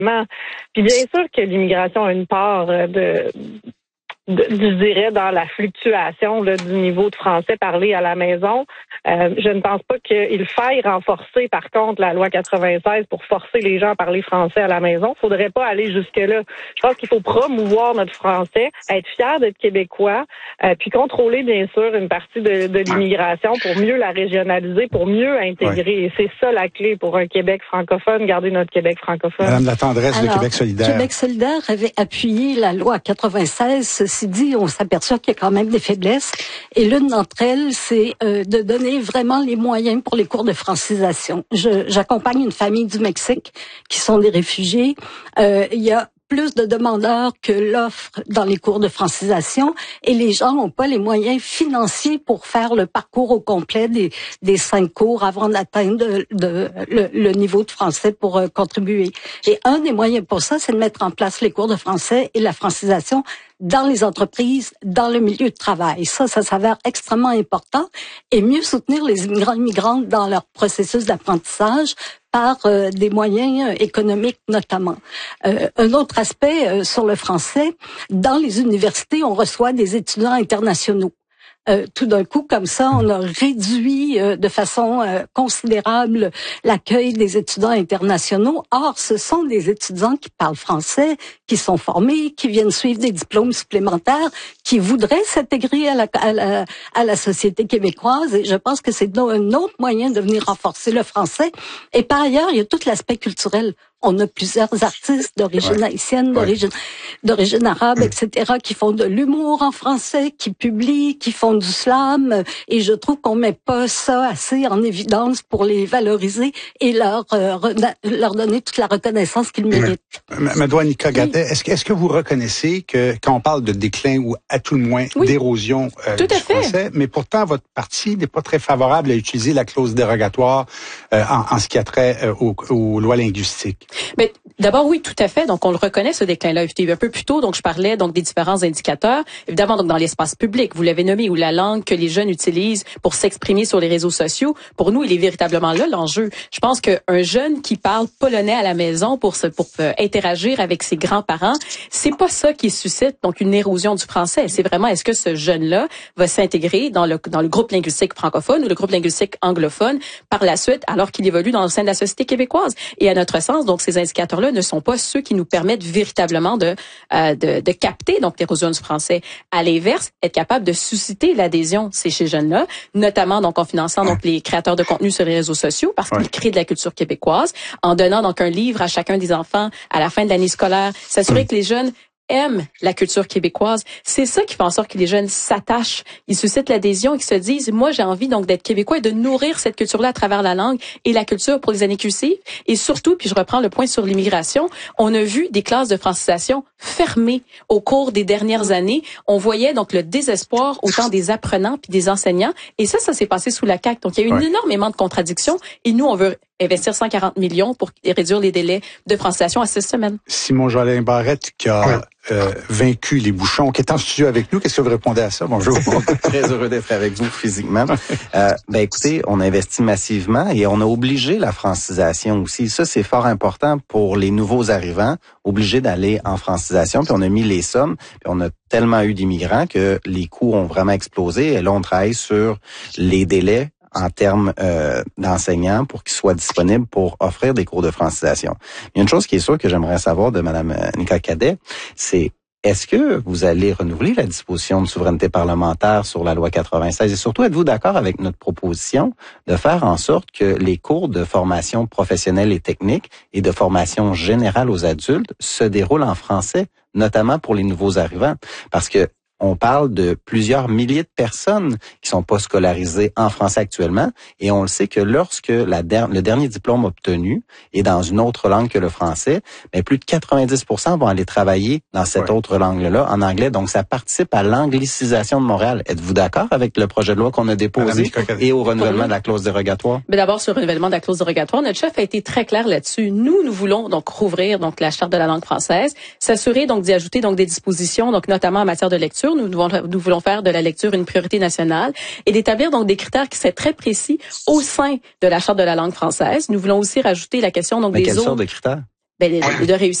Puis bien sûr que l'immigration a une part je dirais, dans la fluctuation là, du niveau de français parlé à la maison. Je ne pense pas qu'il faille renforcer, par contre, la loi 96 pour forcer les gens à parler français à la maison. Il faudrait pas aller jusque-là. Je pense qu'il faut promouvoir notre français, être fier d'être québécois, puis contrôler, bien sûr, une partie de l'immigration pour mieux la régionaliser, pour mieux intégrer. Et c'est ça la clé pour un Québec francophone, garder notre Québec francophone. Madame Latendresse de Québec solidaire. Québec solidaire avait appuyé la loi 96. Ceci dit, on s'aperçoit qu'il y a quand même des faiblesses. Et l'une d'entre elles, c'est de donner vraiment les moyens pour les cours de francisation. J'accompagne une famille du Mexique qui sont des réfugiés. Il y a plus de demandeurs que l'offre dans les cours de francisation et les gens n'ont pas les moyens financiers pour faire le parcours au complet des 5 cours avant d'atteindre le niveau de français pour contribuer. Et un des moyens pour ça, c'est de mettre en place les cours de français et la francisation dans les entreprises, dans le milieu de travail. Ça s'avère extrêmement important et mieux soutenir les immigrants et migrantes dans leur processus d'apprentissage par des moyens économiques notamment. Un autre aspect sur le français, dans les universités, on reçoit des étudiants internationaux. Tout d'un coup, comme ça, on a réduit de façon considérable l'accueil des étudiants internationaux. Or, ce sont des étudiants qui parlent français, qui sont formés, qui viennent suivre des diplômes supplémentaires, qui voudraient s'intégrer à la société québécoise. Et je pense que c'est un autre moyen de venir renforcer le français. Et par ailleurs, il y a tout l'aspect culturel. On a plusieurs artistes d'origine haïtienne, d'origine arabe, etc., qui font de l'humour en français, qui publient, qui font du slam. Et je trouve qu'on met pas ça assez en évidence pour les valoriser et leur donner toute la reconnaissance qu'ils méritent. Madame Annika Gadet, est-ce que vous reconnaissez que quand on parle de déclin ou à tout le moins d'érosion du français, mais pourtant votre parti n'est pas très favorable à utiliser la clause dérogatoire en ce qui a trait aux lois linguistiques? Mais d'abord, oui, tout à fait. Donc, on le reconnaît, ce déclin-là. Un peu plus tôt, donc, je parlais donc des différents indicateurs. Évidemment, donc, dans l'espace public, vous l'avez nommé, ou la langue que les jeunes utilisent pour s'exprimer sur les réseaux sociaux. Pour nous, il est véritablement là l'enjeu. Je pense qu'un jeune qui parle polonais à la maison pour interagir avec ses grands-parents, c'est pas ça qui suscite donc une érosion du français. C'est vraiment, est-ce que ce jeune-là va s'intégrer dans le groupe linguistique francophone ou le groupe linguistique anglophone par la suite, alors qu'il évolue dans le sein de la société québécoise? Et à notre sens, donc, ces indicateurs-là ne sont pas ceux qui nous permettent véritablement de capter donc l'érosion du français. À l'inverse, être capable de susciter l'adhésion chez ces jeunes-là, notamment donc en finançant donc les créateurs de contenu sur les réseaux sociaux parce qu'ils créent de la culture québécoise, en donnant donc un livre à chacun des enfants à la fin de l'année scolaire, s'assurer que les jeunes aiment la culture québécoise. C'est ça qui fait en sorte que les jeunes s'attachent, ils suscitent l'adhésion et qu'ils se disent, moi, j'ai envie donc d'être québécois et de nourrir cette culture-là à travers la langue et la culture pour les années cursives. Et surtout, puis je reprends le point sur l'immigration, on a vu des classes de francisation fermées au cours des dernières années. On voyait donc le désespoir autant des apprenants puis des enseignants. Et ça s'est passé sous la CAQ. Donc, il y a eu énormément de contradictions et nous, on veut investir 140 millions pour réduire les délais de francisation à 6 semaines. Simon-Jolin Barrette qui a vaincu les bouchons, qui est en studio avec nous. Qu'est-ce que vous répondez à ça? Bonjour. Très heureux d'être avec vous physiquement. Écoutez, on investit massivement et on a obligé la francisation aussi. Ça, c'est fort important pour les nouveaux arrivants, obligés d'aller en francisation. Puis on a mis les sommes, puis on a tellement eu d'immigrants que les coûts ont vraiment explosé. Et là, on travaille sur les délais en termes d'enseignants pour qu'ils soient disponibles pour offrir des cours de francisation. Il y a une chose qui est sûre que j'aimerais savoir de Mme Annika Gadet, c'est est-ce que vous allez renouveler la disposition de souveraineté parlementaire sur la loi 96 et surtout êtes-vous d'accord avec notre proposition de faire en sorte que les cours de formation professionnelle et technique et de formation générale aux adultes se déroulent en français, notamment pour les nouveaux arrivants? Parce que on parle de plusieurs milliers de personnes qui sont pas scolarisées en français actuellement et on le sait que lorsque le dernier diplôme obtenu est dans une autre langue que le français, mais plus de 90% vont aller travailler dans cette autre langue-là en anglais. Donc, ça participe à l'anglicisation de Montréal. Êtes-vous d'accord avec le projet de loi qu'on a déposé et au renouvellement de la clause dérogatoire? Mais d'abord, sur le renouvellement de la clause dérogatoire, notre chef a été très clair là-dessus. Nous voulons donc rouvrir donc la charte de la langue française, s'assurer donc d'y ajouter donc des dispositions, donc notamment en matière de lecture. Nous voulons faire de la lecture une priorité nationale et d'établir donc des critères qui seraient très précis au sein de la charte de la langue française. Nous voulons aussi rajouter la question donc quelle sorte de critères? de réussir